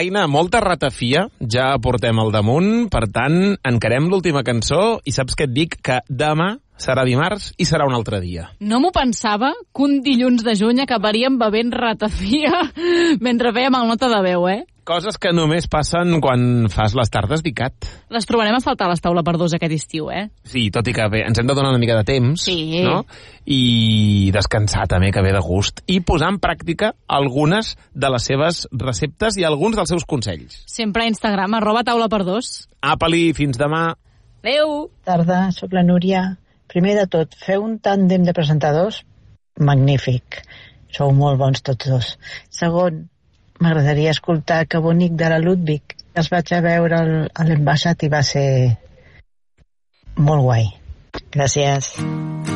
Aina, molta ratafia, ja portem al damunt, per tant, encarem l'última cançó i saps què et dic? Que demà serà dimarts i serà un altre dia. No m'ho pensava que un dilluns de juny acabaríem bevent ratafia mentre fèiem el Nota de Veu, Coses que només passen quan fas les tardes d'ICAT. Les trobarem a faltar a les taula per dos aquest estiu, Sí, tot i que bé, ens hem de donar una mica de temps, sí, no? I descansar també, que ve de gust, i posar en pràctica algunes de les seves receptes i alguns dels seus consells. Sempre a Instagram, @taula per2. Apa-li, fins demà. Adéu. Tarda, sóc la Núria. Primer de tot, feu un tàndem de presentadors magnífic. Sou molt bons tots dos. Segon, m'agradaria escoltar Que bonic de la Ludwig. Els vaig a veure a l'Embassat i va ser molt guai. Gràcies.